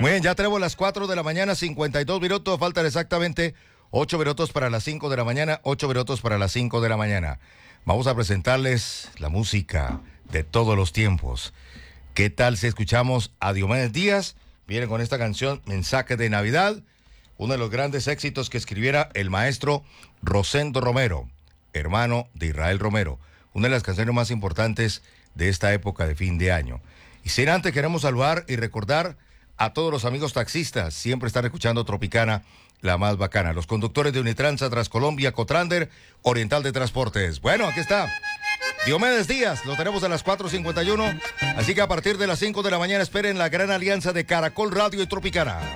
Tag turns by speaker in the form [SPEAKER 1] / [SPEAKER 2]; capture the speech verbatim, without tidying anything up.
[SPEAKER 1] Muy bien, ya tenemos las cuatro de la mañana, cincuenta y dos minutos. Faltan exactamente ocho minutos para las cinco de la mañana, ocho minutos para las cinco de la mañana. Vamos a presentarles la música de todos los tiempos. ¿Qué tal si escuchamos a Diomedes Díaz? Viene con esta canción, Mensaje de Navidad, uno de los grandes éxitos que escribiera el maestro Rosendo Romero, hermano de Israel Romero. Una de las canciones más importantes de esta época de fin de año. Y sin antes queremos saludar y recordar a todos los amigos taxistas, siempre están escuchando Tropicana, la más bacana. Los conductores de Unitrans, Transcolombia, Cotrander, Oriental de Transportes. Bueno, aquí está Diomedes Díaz, lo tenemos a las cuatro cincuenta y uno. Así que a partir de las cinco de la mañana esperen la gran alianza de Caracol Radio y Tropicana.